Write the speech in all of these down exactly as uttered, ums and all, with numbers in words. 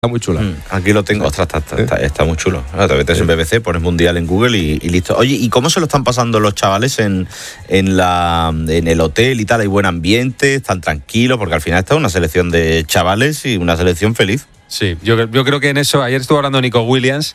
Está muy chula. Mm, aquí lo tengo. Ostras, está, está, está, está muy chulo. Ahora te metes en B B C, pones Mundial en Google y, y listo. Oye, ¿y cómo se lo están pasando los chavales en, en, la, en el hotel y tal? ¿Hay buen ambiente? ¿Están tranquilos? Porque al final está una selección de chavales y una selección feliz. Sí, yo, yo creo que en eso... Ayer estuvo hablando Nico Williams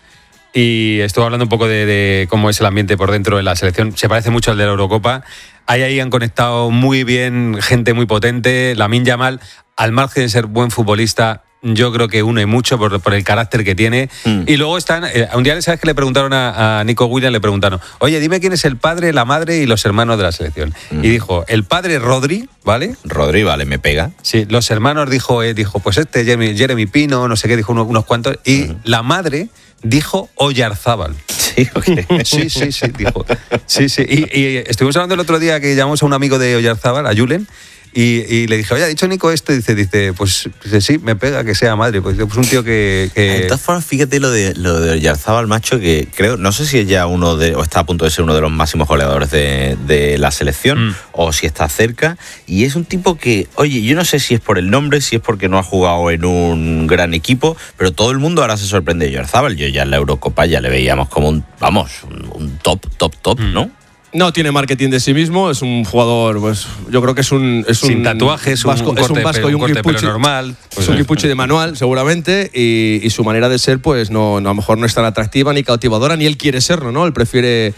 y estuvo hablando un poco de, de cómo es el ambiente por dentro de la selección. Se parece mucho al de la Eurocopa. Ahí, ahí han conectado muy bien, gente muy potente. Lamine Yamal, al margen de ser buen futbolista, yo creo que une mucho por, por el carácter que tiene. Mm. Y luego están... Eh, un día, ¿sabes que le preguntaron a, a Nico Williams? Le preguntaron, oye, dime quién es el padre, la madre y los hermanos de la selección. Mm. Y dijo, el padre Rodri, ¿vale? Rodri, vale, me pega. Sí, los hermanos dijo, eh, dijo pues este, Jeremy, Jeremy Pino, no sé qué, dijo unos, unos cuantos. Y mm. la madre dijo Oyarzábal. Sí, okay. sí, sí, sí, dijo. Sí, sí. Y, y estuvimos hablando el otro día que llamamos a un amigo de Oyarzábal, a Julen, Y, y le dije, oye, ¿ha dicho Nico esto? Y dice, dice, pues dice, sí, me pega que sea madre. Pues, pues un tío que... que... De todas formas, fíjate lo de lo de Oyarzábal, macho, que creo, no sé si es ya uno de, o está a punto de ser uno de los máximos goleadores de, de la selección, mm. o si está cerca. Y es un tipo que, oye, yo no sé si es por el nombre, si es porque no ha jugado en un gran equipo, pero todo el mundo ahora se sorprende de Oyarzábal. Yo ya en la Eurocopa ya le veíamos como un, vamos, un, un top, top, top, mm. ¿no? No tiene marketing de sí mismo, es un jugador, pues yo creo que es un... Es Sin un tatuajes, un, vasco, un corte, es un vasco un y un corte guipuchi, pelo normal. Pues es un guipuchi de manual, seguramente, y, y su manera de ser, pues no, no, a lo mejor no es tan atractiva ni cautivadora, ni él quiere serlo, ¿no? Él prefiere...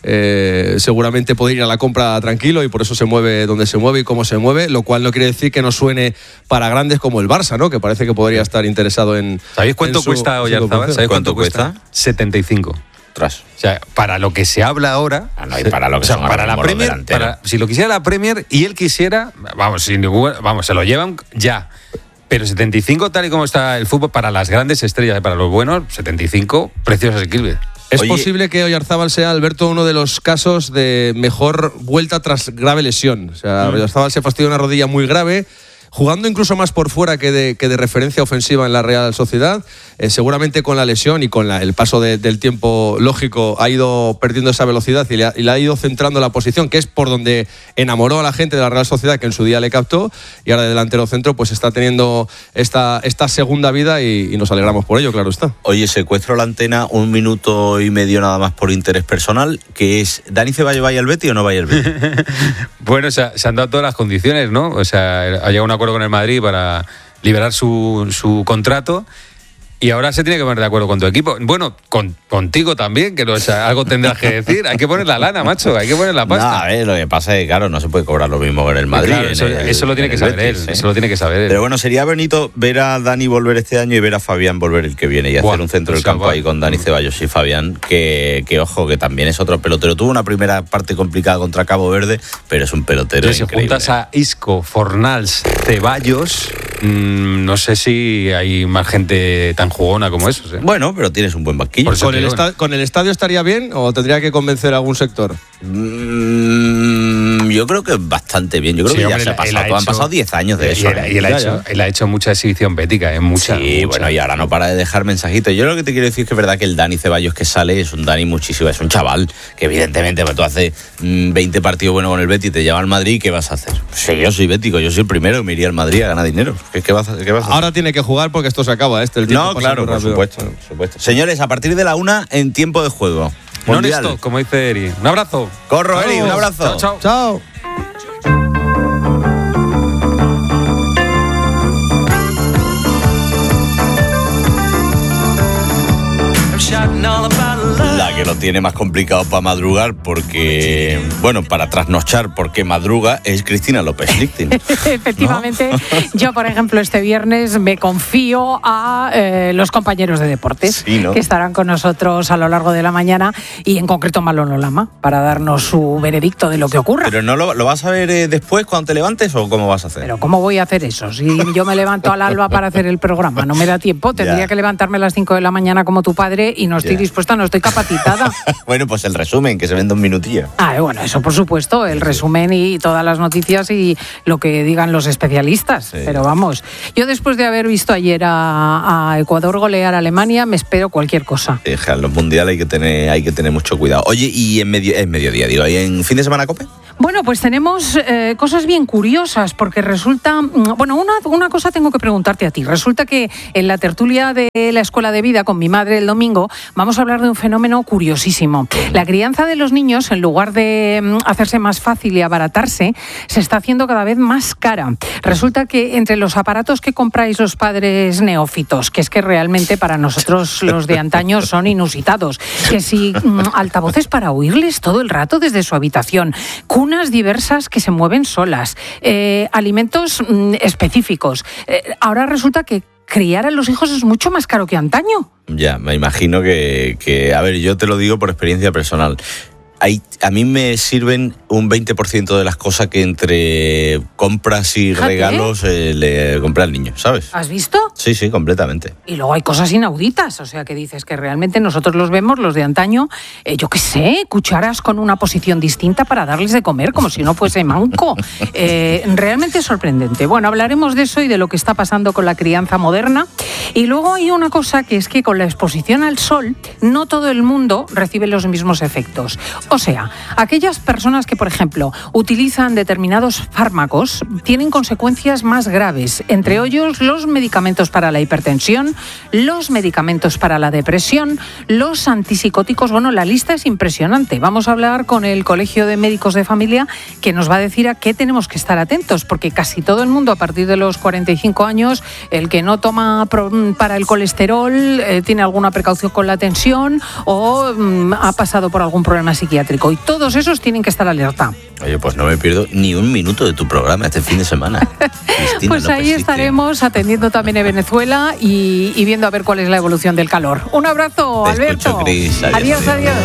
Eh, seguramente poder ir a la compra tranquilo y por eso se mueve donde se mueve y cómo se mueve, lo cual no quiere decir que no suene para grandes como el Barça, ¿no? Que parece que podría estar interesado en... ¿Sabéis cuánto en su, cuesta Oyarzábal? ¿Sabéis cuánto, cuánto cuesta? setenta y cinco. Tras. O sea, para lo que se habla ahora, ah, no, y para lo que o sea, son para la Premier, para, si lo quisiera la Premier y él quisiera, vamos, sin ningún, vamos, se lo llevan ya. Pero setenta y cinco, tal y como está el fútbol, para las grandes estrellas, para los buenos, setenta y cinco, precios asequibles. Es Oye, posible que Oyarzábal sea, Alberto, uno de los casos de mejor vuelta tras grave lesión. O sea, mm. Oyarzábal se fastidió una rodilla muy grave, jugando incluso más por fuera que de, que de referencia ofensiva en la Real Sociedad. Eh, seguramente con la lesión y con la, el paso de, del tiempo lógico ha ido perdiendo esa velocidad y le, ha, y le ha ido centrando la posición, que es por donde enamoró a la gente de la Real Sociedad, que en su día le captó, y ahora de delantero centro pues está teniendo esta, esta segunda vida y, y nos alegramos por ello, claro está. Oye, secuestro la antena un minuto y medio nada más por interés personal, que es, ¿Dani Ceballos vaya al Betis o no vaya al Betis? Bueno, o sea, se han dado todas las condiciones, ¿no? O sea, ha llegado un acuerdo con el Madrid para liberar su, su contrato y ahora se tiene que poner de acuerdo con tu equipo. Bueno, con, contigo también, que no, o sea, algo tendrás que decir. Hay que poner la lana, macho, hay que poner la pasta. No, a ver, lo que pasa es que, claro, no se puede cobrar lo mismo que en el Madrid. Claro, eso, el, eso lo tiene que saber Betis, él, ¿eh? Eso lo tiene que saber él. Pero bueno, sería bonito ver a Dani volver este año y ver a Fabián volver el que viene y Buah, hacer un centro del campo ahí con Dani Ceballos y Fabián, que, que ojo, que también es otro pelotero. Tuvo una primera parte complicada contra Cabo Verde, pero es un pelotero Pero increíble. Si juntas a Isco, Fornals, Ceballos, mmm, no sé si hay más gente tan jugona como esos. ¿eh? Bueno, pero tienes un buen banquillo. ¿Con el, esta- ¿Con el estadio estaría bien o tendría que convencer a algún sector? Mm, yo creo que bastante bien. Yo creo sí, que hombre, ya se ha pasado. Ha hecho, han pasado diez años de y eso. Él, y él, ha hecho, él ha hecho mucha exhibición bética, ¿eh? Mucha. Sí, mucha. Bueno, y ahora no para de dejar mensajitos. Yo lo que te quiero decir es que es verdad que el Dani Ceballos que sale es un Dani muchísimo. Es un chaval que evidentemente pues, tú haces mmm, veinte partidos buenos con el Betis y te lleva al Madrid. ¿Qué vas a hacer? Sí, yo soy bético. Yo soy el primero que me iría al Madrid a ganar dinero. ¿Qué, qué vas a, qué vas a hacer? Ahora tiene que jugar porque esto se acaba. Este, el tiempo no, claro, por supuesto, por supuesto. Señores, a partir de la una en tiempo de juego. Mundial. Non-stop, como dice Eri. Un abrazo. Corro, chao. Eri, un abrazo. Chao, chao. Chao. La que lo tiene más complicado para madrugar porque, bueno, para trasnochar porque madruga es Cristina López Lichting. Efectivamente, ¿no? Yo, por ejemplo, este viernes me confío a eh, los compañeros de deportes sí, ¿no? que estarán con nosotros a lo largo de la mañana y en concreto Manolo Lama para darnos su veredicto de lo que ocurra. ¿Pero no lo, lo vas a ver eh, después cuando te levantes o cómo vas a hacer? ¿Pero cómo voy a hacer eso? Si yo me levanto al alba para hacer el programa, no me da tiempo, tendría ya. que levantarme a las cinco de la mañana como tu padre y no estoy ya. dispuesta, no estoy capacitada. Bueno, pues el resumen, que se vende un minutillo. Ah, bueno, eso por supuesto, el resumen y todas las noticias y lo que digan los especialistas. Sí. Pero vamos, yo después de haber visto ayer a, a Ecuador golear a Alemania, me espero cualquier cosa. Deja, en los mundiales hay que tener, hay que tener mucho cuidado. Oye, ¿y en medio, en mediodía, digo, ¿y en fin de semana COPE? Bueno, pues tenemos eh, cosas bien curiosas, porque resulta, bueno, una, una cosa tengo que preguntarte a ti. Resulta que en la tertulia de la Escuela de Vida con mi madre el domingo vamos a hablar de un fenómeno curiosísimo. La crianza de los niños, en lugar de hacerse más fácil y abaratarse, se está haciendo cada vez más cara. Resulta que entre los aparatos que compráis los padres neófitos, que es que realmente para nosotros los de antaño son inusitados, que si altavoces para oírles todo el rato desde su habitación, cunas diversas que se mueven solas, eh, alimentos mm, específicos. Eh, ahora resulta que criar a los hijos es mucho más caro que antaño. Ya, me imagino que, que, a ver, yo te lo digo por experiencia personal. Hay, a mí me sirven un veinte por ciento de las cosas que entre compras y Fíjate. regalos eh, le compré al niño, ¿sabes? ¿Has visto? Sí, sí, completamente. Y luego hay cosas inauditas, o sea, que dices que realmente nosotros los vemos, los de antaño, eh, yo qué sé, cucharas con una posición distinta para darles de comer, como si no fuese manco. Eh, realmente es sorprendente. Bueno, hablaremos de eso y de lo que está pasando con la crianza moderna. Y luego hay una cosa que es que con la exposición al sol, no todo el mundo recibe los mismos efectos. O sea, aquellas personas que, por ejemplo, utilizan determinados fármacos tienen consecuencias más graves, entre ellos los medicamentos para la hipertensión, los medicamentos para la depresión, los antipsicóticos. Bueno, la lista es impresionante. Vamos a hablar con el Colegio de Médicos de Familia, que nos va a decir a qué tenemos que estar atentos, porque casi todo el mundo a partir de los cuarenta y cinco años, el que no toma para el colesterol, eh, tiene alguna precaución con la tensión o mm, ha pasado por algún problema psiquiátrico. Y todos esos tienen que estar alerta. Oye, pues no me pierdo ni un minuto de tu programa este fin de semana. Cristina, pues no ahí persiste. estaremos atendiendo también a Venezuela y, y viendo a ver cuál es la evolución del calor. Un abrazo, Te Alberto. escucho, Cris. Adiós, adiós. adiós. adiós.